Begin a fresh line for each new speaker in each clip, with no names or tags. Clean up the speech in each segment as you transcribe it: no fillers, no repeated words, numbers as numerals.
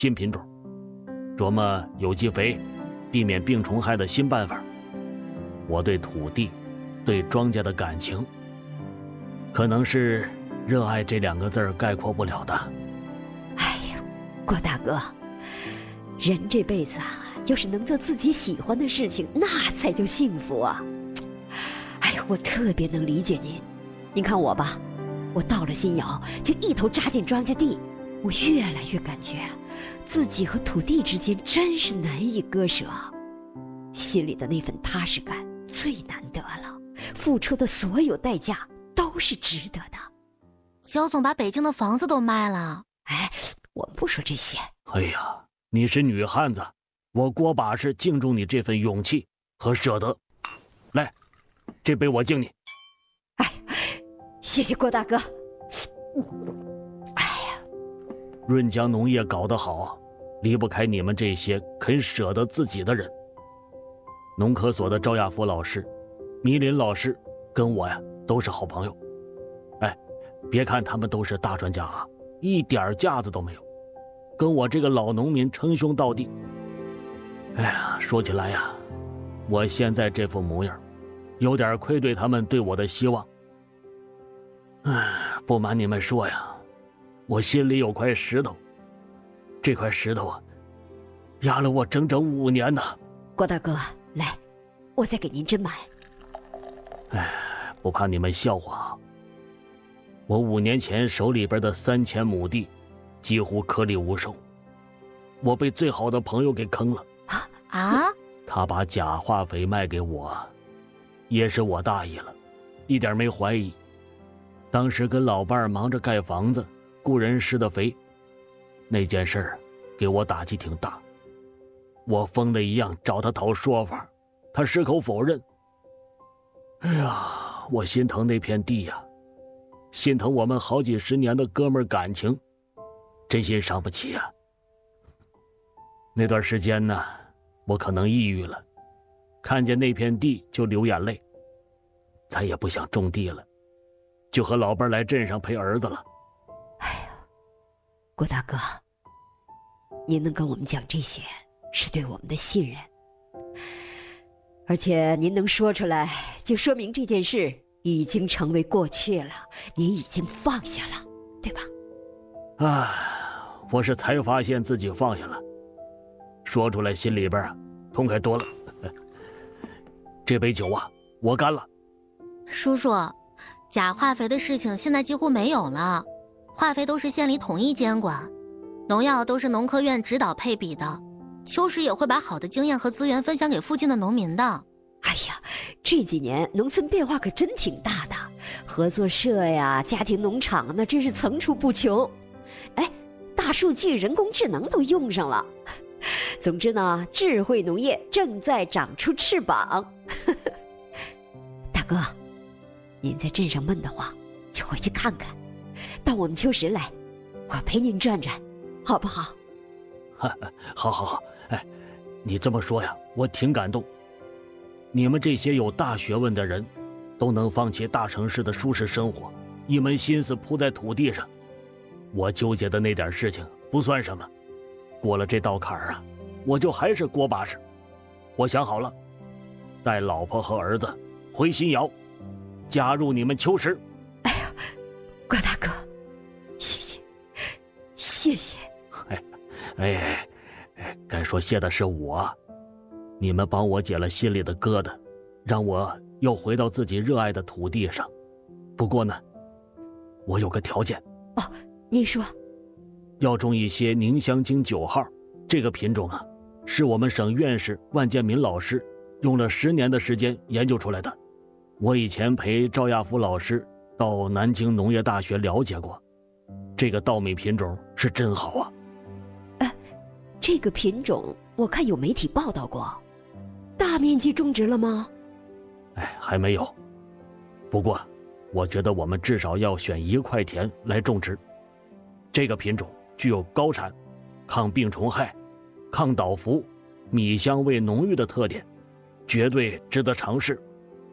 新品种，琢磨有机肥，避免病虫害的新办法。我对土地，对庄稼的感情，可能是热爱这2个字概括不了的。
哎呀，郭大哥，人这辈子啊，要是能做自己喜欢的事情，那才叫幸福啊！哎呀，我特别能理解您。您看我吧，我到了新窑就一头扎进庄稼地，我越来越感觉自己和土地之间真是难以割舍，心里的那份踏实感最难得了，付出的所有代价都是值得的。
肖总把北京的房子都卖了。
哎，我们不说这些。
哎呀，你是女汉子，我郭把式敬重你这份勇气和舍得。来，这杯我敬你。
哎，谢谢郭大哥。哎呀，
润江农业搞得好，离不开你们这些肯舍得自己的人。农科所的赵亚福老师、迷林老师跟我呀都是好朋友。哎，别看他们都是大专家啊，一点架子都没有，跟我这个老农民称兄道弟。哎呀，说起来呀，我现在这副模样，有点愧对他们对我的希望。哎，不瞒你们说呀，我心里有块石头，这块石头啊，压了我整整5年呢。
郭大哥，来，我再给您斟满。
哎，不怕你们笑话啊，我5年前手里边的3000亩地，几乎颗粒无收，我被最好的朋友给坑了。
啊？
他把假化肥卖给我，也是我大意了，一点没怀疑。当时跟老伴儿忙着盖房子，雇人施的肥，那件事儿给我打击挺大。我疯了一样找他讨说法，他矢口否认。哎呀，我心疼那片地呀，心疼我们好几十年的哥们儿感情，真心伤不起啊。那段时间呢，我可能抑郁了，看见那片地就流眼泪，再也不想种地了，就和老伴来镇上陪儿子了。
哎呀，郭大哥，您能跟我们讲这些，是对我们的信任，而且您能说出来，就说明这件事已经成为过去了，您已经放下了，对吧？
唉，我是才发现自己放下了，说出来心里边啊痛快多了。这杯酒啊，我干了。
叔叔，假化肥的事情现在几乎没有了，化肥都是县里统一监管，农药都是农科院指导配比的，秋实也会把好的经验和资源分享给附近的农民的。
哎呀，这几年农村变化可真挺大的，合作社呀、家庭农场那真是层出不穷。哎，大数据、人工智能都用上了。总之呢，智慧农业正在长出翅膀。大哥，您在镇上闷得慌，就回去看看，到我们秋实来，我陪您转转，好不好？
好好好，哎，你这么说呀，我挺感动。你们这些有大学问的人，都能放弃大城市的舒适生活，一门心思扑在土地上。我纠结的那点事情不算什么，过了这道坎儿啊，我就还是郭把式。我想好了，带老婆和儿子回新窑，加入你们秋实。
哎呀，郭大哥，谢谢，谢谢。
哎，该说谢的是我，你们帮我解了心里的疙瘩，让我又回到自己热爱的土地上。不过呢，我有个条件。
哦，您说。
要种一些宁香精9号，这个品种啊，是我们省院士万建民老师用了10年的时间研究出来的。我以前陪赵亚福老师到南京农业大学了解过，这个稻米品种是真好啊。
这个品种我看有媒体报道过，大面积种植了吗？
哎，还没有。不过我觉得我们至少要选1块田来种植。这个品种具有高产、抗病虫害、抗倒伏、米香味浓郁的特点，绝对值得尝试。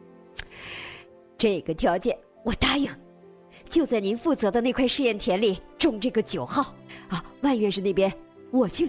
这个条件我答应，就在您负责的那块试验田里种这个9号啊。万院士那边我竟